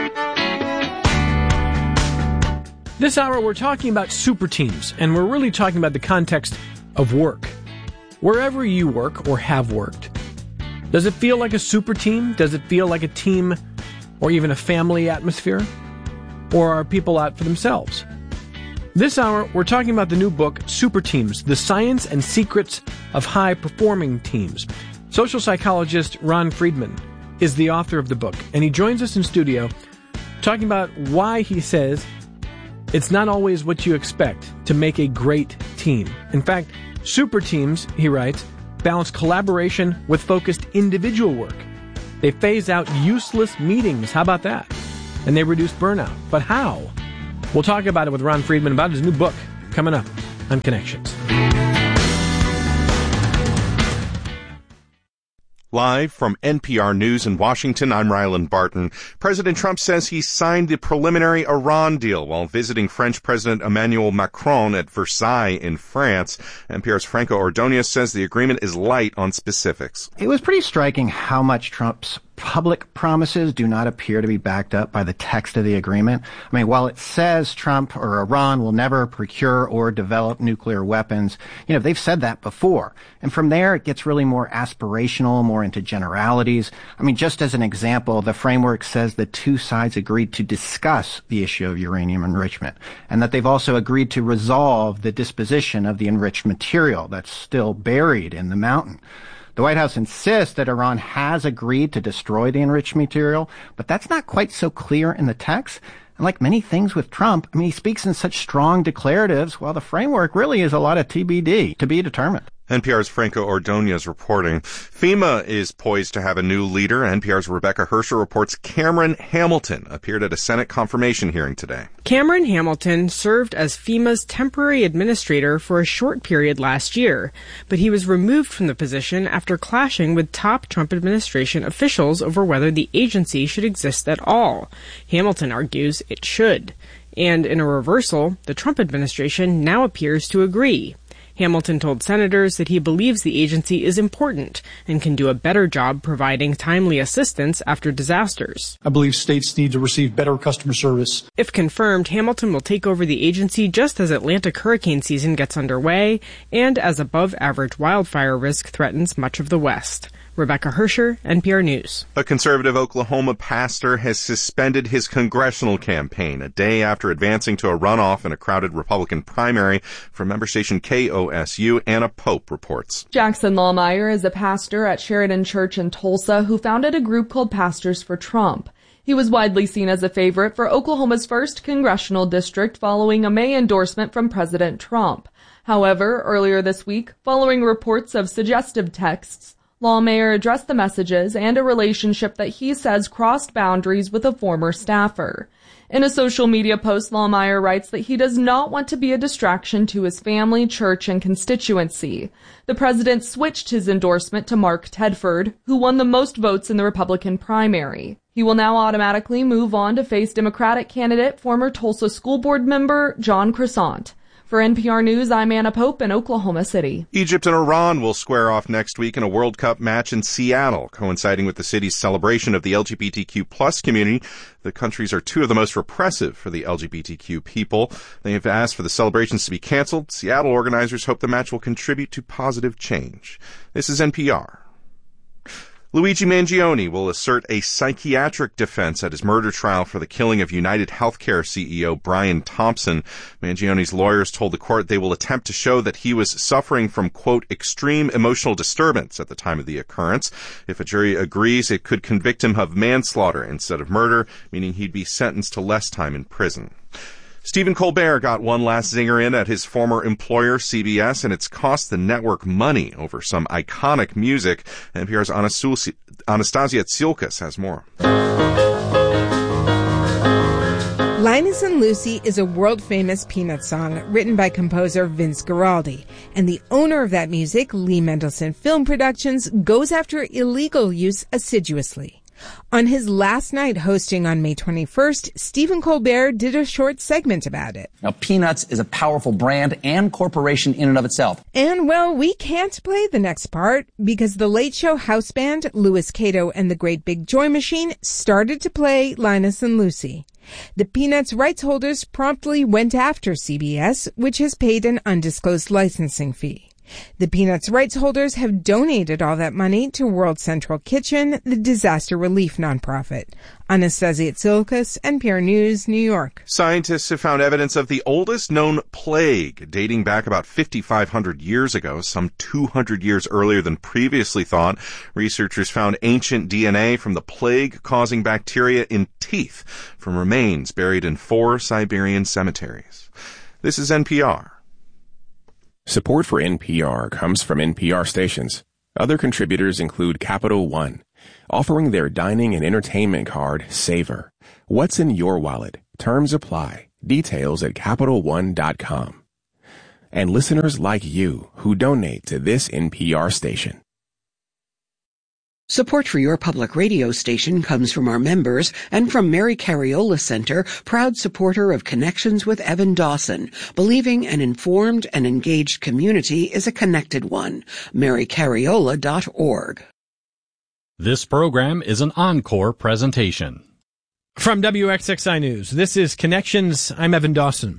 This hour, we're talking about super teams, and we're really talking about the context of work. Wherever you work or have worked, does it feel like a super team? Does it feel like a team or even a family atmosphere? or are people out for themselves? This hour, we're talking about the new book, Super Teams, The Science and Secrets of High-Performing Teams. Social psychologist Ron Friedman is the author of the book, and he joins us in studio talking about why he says it's not always what you expect to make a great team. In fact, super teams, he writes, balance collaboration with focused individual work. They phase out useless meetings. How about that? And they reduce burnout. But how? We'll talk about it with Ron Friedman about his new book coming up on Connections. Live from N P R News in Washington, I'm Ryland Barton. President Trump says he signed the preliminary Iran deal while visiting French President Emmanuel Macron at Versailles in France. N P R's Franco Ordonez says the agreement is light on specifics. It was pretty striking how much Trump's public promises do not appear to be backed up by the text of the agreement. I mean, while it says Trump or Iran will never procure or develop nuclear weapons, you know, they've said that before. And from there, it gets really more aspirational, more into generalities. I mean, just as an example, the framework says the two sides agreed to discuss the issue of uranium enrichment, and that they've also agreed to resolve the disposition of the enriched material that's still buried in the mountain. The White House insists that Iran has agreed to destroy the enriched material, but that's not quite so clear in the text. And like many things with Trump, I mean, he speaks in such strong declaratives, while the framework really is a lot of T B D, to be determined. N P R's Franco Ordonez reporting. FEMA is poised to have a new leader. N P R's Rebecca Hersher reports Cameron Hamilton appeared at a Senate confirmation hearing today. Cameron Hamilton served as FEMA's temporary administrator for a short period last year, but he was removed from the position after clashing with top Trump administration officials over whether the agency should exist at all. Hamilton argues it should. And in a reversal, the Trump administration now appears to agree. Hamilton told senators that he believes the agency is important and can do a better job providing timely assistance after disasters. I believe states need to receive better customer service. If confirmed, Hamilton will take over the agency just as Atlantic hurricane season gets underway and as above-average wildfire risk threatens much of the West. Rebecca Hersher, N P R News. A conservative Oklahoma pastor has suspended his congressional campaign a day after advancing to a runoff in a crowded Republican primary. From member station K O S U, Anna Pope reports. Jackson Lawmeyer is a pastor at Sheridan Church in Tulsa who founded a group called Pastors for Trump. He was widely seen as a favorite for Oklahoma's first congressional district following a May endorsement from President Trump. However, earlier this week, following reports of suggestive texts, Lawmeyer addressed the messages and a relationship that he says crossed boundaries with a former staffer. In a social media post, Lawmeyer writes that he does not want to be a distraction to his family, church, and constituency. The president switched his endorsement to Mark Tedford, who won the most votes in the Republican primary. He will now automatically move on to face Democratic candidate, former Tulsa school board member John Crescent. For N P R News, I'm Anna Pope in Oklahoma City. Egypt and Iran will square off next week in a World Cup match in Seattle, coinciding with the city's celebration of the L G B T Q plus community. The countries are two of the most repressive for the L G B T Q people. They have asked for the celebrations to be canceled. Seattle organizers hope the match will contribute to positive change. This is N P R. Luigi Mangione will assert a psychiatric defense at his murder trial for the killing of United Healthcare C E O Brian Thompson. Mangione's lawyers told the court they will attempt to show that he was suffering from, quote, extreme emotional disturbance at the time of the occurrence. If a jury agrees, it could convict him of manslaughter instead of murder, meaning he'd be sentenced to less time in prison. Stephen Colbert got one last zinger in at his former employer, C B S, and it's cost the network money over some iconic music. N P R's Anastasia Tsiolkas has more. Linus and Lucy is a world-famous Peanuts song written by composer Vince Guaraldi, and the owner of that music, Lee Mendelsohn Film Productions, goes after illegal use assiduously. On his last night hosting on May twenty-first, Stephen Colbert did a short segment about it. Now, Peanuts is a powerful brand and corporation in and of itself. And, well, we can't play the next part because the Late Show house band, Louis Cato and the Great Big Joy Machine, started to play Linus and Lucy. The Peanuts rights holders promptly went after C B S, which has paid an undisclosed licensing fee. The Peanuts rights holders have donated all that money to World Central Kitchen, the disaster relief nonprofit. Anastasia Tsilkas, N P R News, New York. Scientists have found evidence of the oldest known plague, dating back about fifty-five hundred years ago, some two hundred years earlier than previously thought. Researchers found ancient D N A from the plague-causing bacteria in teeth from remains buried in four Siberian cemeteries. This is N P R. Support for N P R comes from N P R stations. Other contributors include Capital One, offering their dining and entertainment card, Savor. What's in your wallet? Terms apply. Details at Capital One dot com. And listeners like you who donate to this N P R station. Support for your public radio station comes from our members and from Mary Cariola Center, proud supporter of Connections with Evan Dawson, believing an informed and engaged community is a connected one. Mary Cariola dot org. This program is an encore presentation. From W X X I News, this is Connections. I'm Evan Dawson.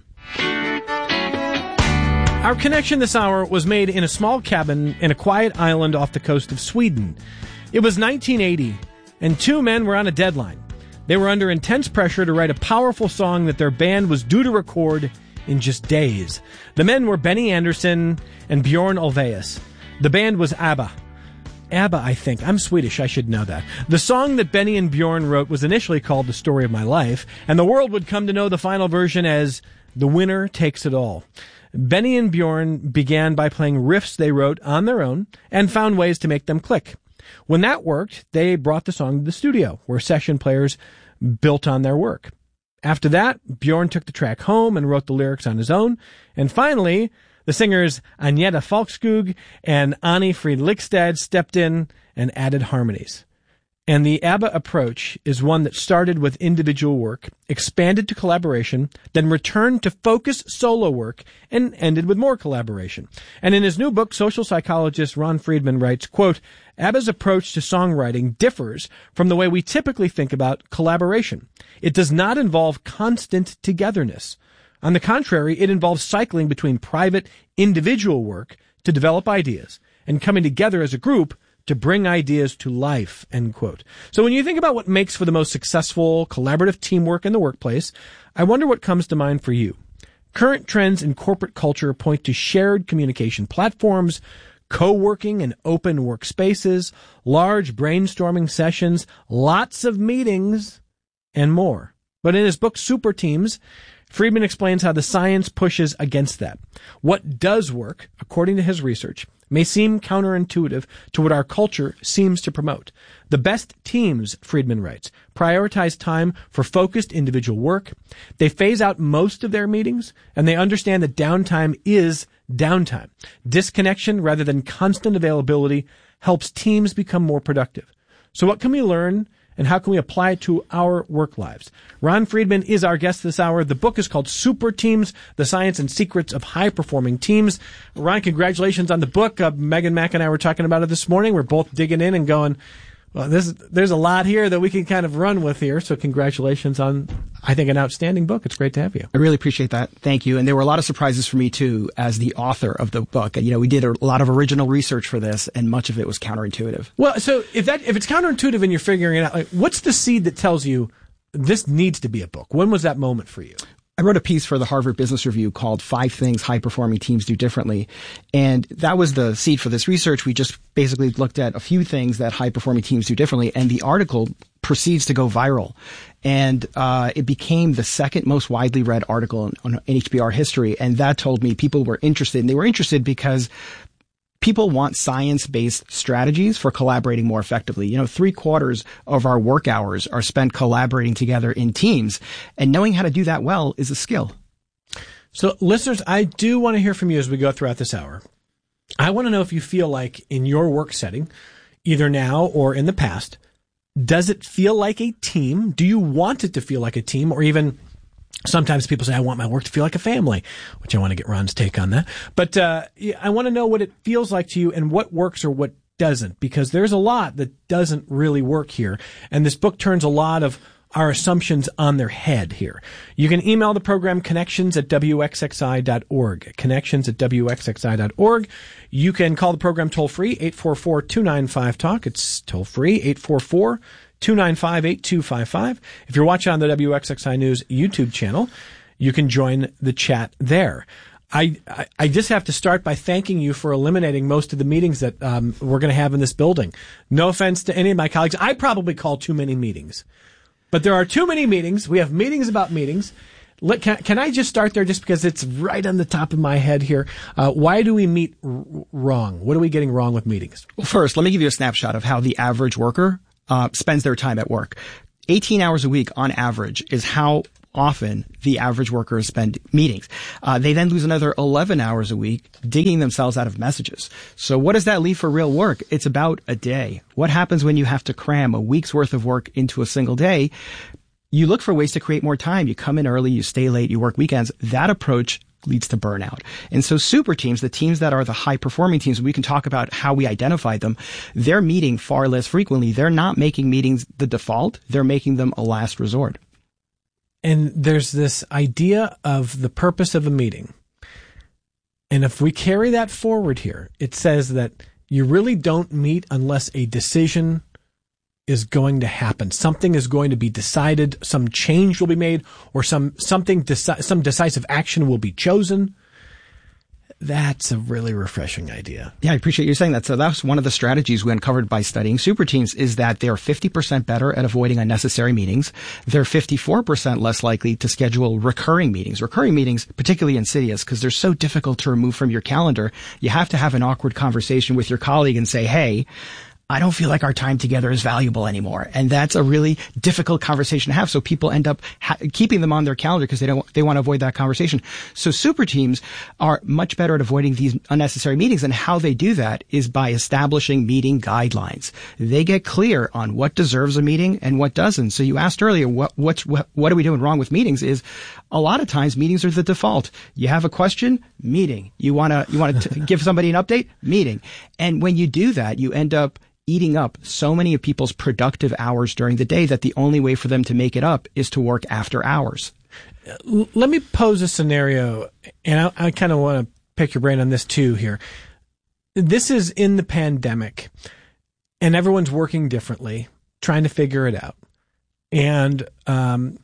Our connection this hour was made in a small cabin in a quiet island off the coast of Sweden. It was nineteen eighty, and two men were on a deadline. They were under intense pressure to write a powerful song that their band was due to record in just days. The men were Benny Andersson and Bjorn Ulvaeus. The band was ABBA. ABBA, I think. I'm Swedish, I should know that. The song that Benny and Bjorn wrote was initially called The Story of My Life, and the world would come to know the final version as The Winner Takes It All. Benny and Bjorn began by playing riffs they wrote on their own and found ways to make them click. When that worked, they brought the song to the studio, where session players built on their work. After that, Bjorn took the track home and wrote the lyrics on his own. And finally, the singers Agneta Falkskog and Annie Fridlikstad stepped in and added harmonies. And the ABBA approach is one that started with individual work, expanded to collaboration, then returned to focused solo work, and ended with more collaboration. And in his new book, social psychologist Ron Friedman writes, quote, ABBA's approach to songwriting differs from the way we typically think about collaboration. It does not involve constant togetherness. On the contrary, it involves cycling between private, individual work to develop ideas and coming together as a group to bring ideas to life, end quote. So when you think about what makes for the most successful collaborative teamwork in the workplace, I wonder what comes to mind for you. Current trends in corporate culture point to shared communication platforms, co-working and open workspaces, large brainstorming sessions, lots of meetings, and more. But in his book, Super Teams, Friedman explains how the science pushes against that. What does work, according to his research, may seem counterintuitive to what our culture seems to promote. The best teams, Friedman writes, prioritize time for focused individual work. They phase out most of their meetings, and they understand that downtime is downtime. Disconnection rather than constant availability helps teams become more productive. So what can we learn, and how can we apply it to our work lives? Ron Friedman is our guest this hour. The book is called Super Teams, The Science and Secrets of High-Performing Teams. Ron, congratulations on the book. Uh, Megan Mack and I were talking about it this morning. We're both digging in and going, well, this, there's a lot here that we can kind of run with here. So congratulations on, I think, an outstanding book. It's great to have you. I really appreciate that. Thank you. And there were a lot of surprises for me, too, as the author of the book. You know, we did a lot of original research for this, and much of it was counterintuitive. Well, so if that if it's counterintuitive and you're figuring it out, like, what's the seed that tells you this needs to be a book? When was that moment for you? I wrote a piece for the Harvard Business Review called Five Things High-Performing Teams Do Differently. And that was the seed for this research. We just basically looked at a few things that high-performing teams do differently. And the article proceeds to go viral. And uh it became the second most widely read article in, on H B R history. And that told me people were interested. And they were interested because people want science-based strategies for collaborating more effectively. You know, three quarters of our work hours are spent collaborating together in teams, and knowing how to do that well is a skill. So, listeners, I do want to hear from you as we go throughout this hour. I want to know if you feel like in your work setting, either now or in the past, does it feel like a team? Do you want it to feel like a team, or even sometimes people say, I want my work to feel like a family, which I want to get Ron's take on that. But uh, I want to know what it feels like to you and what works or what doesn't, because there's a lot that doesn't really work here. And this book turns a lot of our assumptions on their head here. You can email the program connections at W X X I dot org. Connections at W X X I dot org. You can call the program toll free, eight four four, two nine five, talk. It's toll free, eight four four, two nine five, eight two five five. If you're watching on the W X X I News YouTube channel, you can join the chat there. I, I, I just have to start by thanking you for eliminating most of the meetings that um, we're going to have in this building. No offense to any of my colleagues. I probably call too many meetings. But there are too many meetings. We have meetings about meetings. Let, can, can I just start there just because it's right on the top of my head here? Uh, why do we meet r- wrong? What are we getting wrong with meetings? Well, first, let me give you a snapshot of how the average worker uh, spends their time at work. eighteen hours a week on average is how often the average workers spend meetings. Uh, they then lose another eleven hours a week digging themselves out of messages. So what does that leave for real work? It's about a day. What happens when you have to cram a week's worth of work into a single day? You look for ways to create more time. You come in early, you stay late, you work weekends. That approach leads to burnout. And so super teams, the teams that are the high performing teams, we can talk about how we identify them. They're meeting far less frequently. They're not making meetings the default. They're making them a last resort. And there's this idea of the purpose of a meeting. And if we carry that forward here, it says that you really don't meet unless a decision is going to happen. Something is going to be decided, some change will be made, or some something deci- some decisive action will be chosen. That's a really refreshing idea. Yeah, I appreciate you saying that. So that's one of the strategies we uncovered by studying super teams is that they're fifty percent better at avoiding unnecessary meetings. They're fifty-four percent less likely to schedule recurring meetings. Recurring meetings, particularly insidious, because they're so difficult to remove from your calendar. You have to have an awkward conversation with your colleague and say, hey, I don't feel like our time together is valuable anymore. And that's a really difficult conversation to have. So people end up ha- keeping them on their calendar because they don't, they want to avoid that conversation. So super teams are much better at avoiding these unnecessary meetings. And how they do that is by establishing meeting guidelines. They get clear on what deserves a meeting and what doesn't. So you asked earlier, what, what's, what, what are we doing wrong with meetings is a lot of times meetings are the default. You have a question, meeting. You want to, you want to give somebody an update, meeting. And when you do that, you end up eating up so many of people's productive hours during the day that the only way for them to make it up is to work after hours. Let me pose a scenario, and I, I kind of want to pick your brain on this too here. This is in the pandemic, and everyone's working differently, trying to figure it out. And um,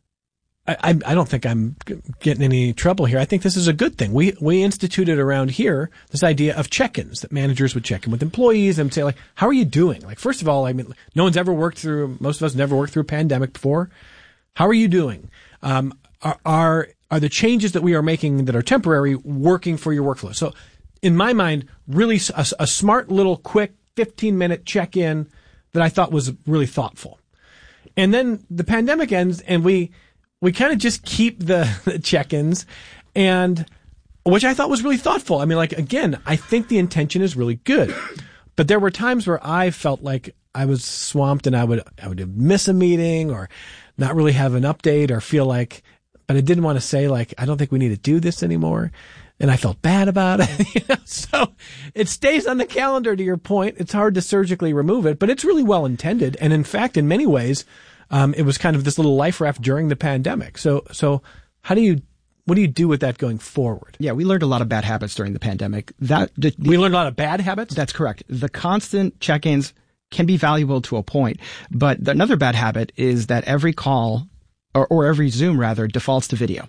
I, I don't think I'm getting any trouble here. I think this is a good thing. We we instituted around here this idea of check-ins, that managers would check in with employees and say, like, how are you doing? Like, first of all, I mean, no one's ever worked through, most of us never worked through a pandemic before. How are you doing? Um, are, are, are the changes that we are making that are temporary working for your workflow? So in my mind, really a, a smart little quick fifteen minute check-in that I thought was really thoughtful. And then the pandemic ends and we, we kind of just keep the, the check-ins, and which I thought was really thoughtful. I mean, like, again, I think the intention is really good, but there were times where I felt like I was swamped and I would, I would miss a meeting or not really have an update or feel like, but I didn't want to say, like, I don't think we need to do this anymore. And I felt bad about it. You know? So it stays on the calendar, to your point. It's hard to surgically remove it, but it's really well intended. And in fact, in many ways, Um, it was kind of this little life raft during the pandemic. So, so how do you, what do you do with that going forward? Yeah, we learned a lot of bad habits during the pandemic. That the, we learned a lot of bad habits? That's correct. The constant check-ins can be valuable to a point, but another bad habit is that every call or, or every Zoom rather defaults to video.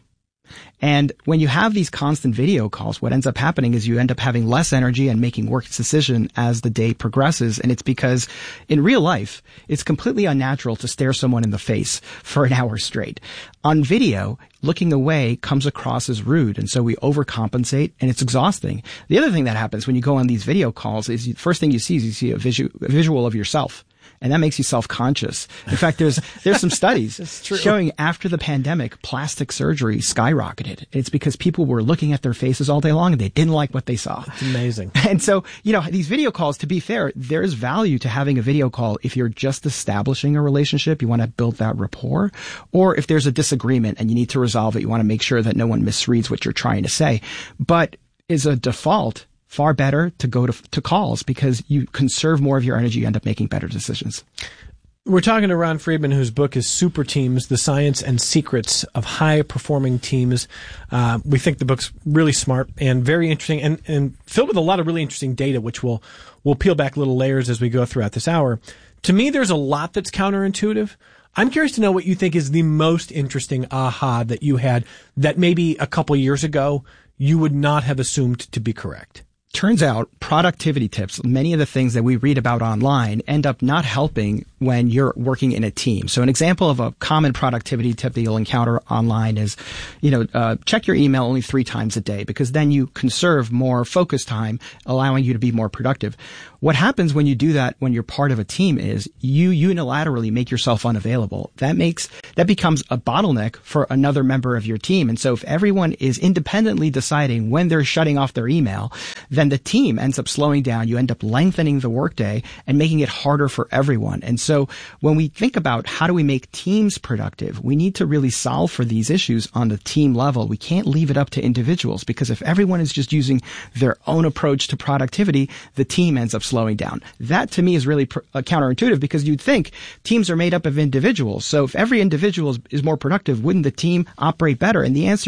And when you have these constant video calls, what ends up happening is you end up having less energy and making worse decisions as the day progresses. And it's because in real life, it's completely unnatural to stare someone in the face for an hour straight. On video, looking away comes across as rude. And so we overcompensate and it's exhausting. The other thing that happens when you go on these video calls is the first thing you see is you see a, visu- a visual of yourself. And that makes you self-conscious. In fact, there's there's some studies showing after the pandemic, plastic surgery skyrocketed. It's because people were looking at their faces all day long and they didn't like what they saw. It's amazing. And so, you know, these video calls, to be fair, there's value to having a video call if you're just establishing a relationship, you want to build that rapport, or if there's a disagreement and you need to resolve it, you want to make sure that no one misreads what you're trying to say. But as a default, far better to go to, to calls because you conserve more of your energy, you end up making better decisions. We're talking to Ron Friedman, whose book is Super Teams, The Science and Secrets of High-Performing Teams. Uh, we think the book's really smart and very interesting and, and filled with a lot of really interesting data, which we'll, we'll peel back little layers as we go throughout this hour. To me, there's a lot that's counterintuitive. I'm curious to know what you think is the most interesting aha that you had that maybe a couple years ago you would not have assumed to be correct. Turns out productivity tips, many of the things that we read about online end up not helping when you're working in a team. So an example of a common productivity tip that you'll encounter online is, you know, uh, check your email only three times a day, because then you conserve more focus time, allowing you to be more productive. What happens when you do that when you're part of a team is you unilaterally make yourself unavailable. That makes, that becomes a bottleneck for another member of your team. And so if everyone is independently deciding when they're shutting off their email, then the team ends up slowing down. You end up lengthening the workday and making it harder for everyone. And so when we think about how do we make teams productive, we need to really solve for these issues on the team level. We can't leave it up to individuals, because if everyone is just using their own approach to productivity, the team ends up slowing down. That to me is really pr- uh, counterintuitive, because you'd think teams are made up of individuals. So if every individual is, is more productive, wouldn't the team operate better? And the answer